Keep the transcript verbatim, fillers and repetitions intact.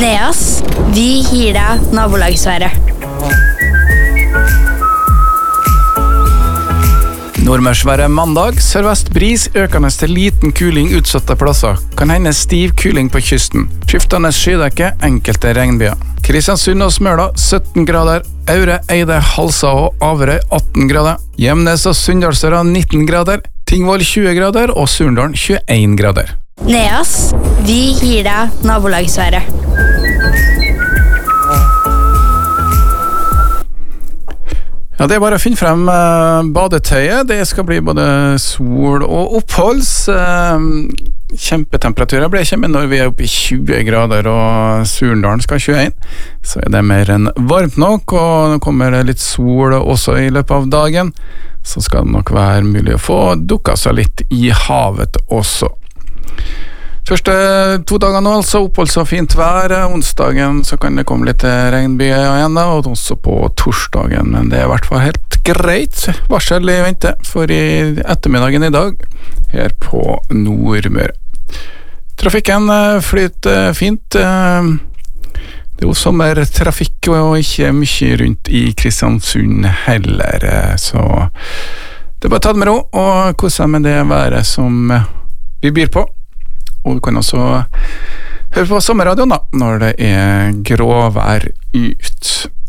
Neas, vi gir deg nabolagsværet. Nordmørsværet mandag, sørvest bris, økende til liten kuling utsatte plasser. Kan hende stiv kuling på kysten. Skiftende skydekke, enkelte regnbyer. Kristiansund og Smøla sytten grader. Aure, Eide, Halsa og Averøy atten grader. Gjemnes og Sunndalsøra nitten grader. Tingvoll tjue grader og Surndalen tjueen grader. Neas, vi gir deg nabolagsværet. Ja, det er bare å finne frem eh, badetøyet. Det skal bli både sol og oppholds. Eh, kjempetemperaturer blir ikke, men når vi er oppe i tjue grader og Surndalen skal tjueen, så er det mer enn varmt nok, og nå kommer det litt sol også i løpet av dagen, så skal det nok være mulig å få dukka seg litt i havet også. Første to dager nå, altså oppholds og fint vær. Onsdagen så kan det komme litt regnbyer igjen da, og også på torsdagen, men det er i hvert fall helt greit. Varsel i vente for i ettermiddagen i dag her på Nordmøre. Trafikken flyter fint. Det er jo sommertrafikk og ikke mye rundt i Kristiansund heller, så det er bare å ta det med ro og kose seg med det været som vi byr på. Og du kan også høre på sommerradioen da, når det er gråvær ut.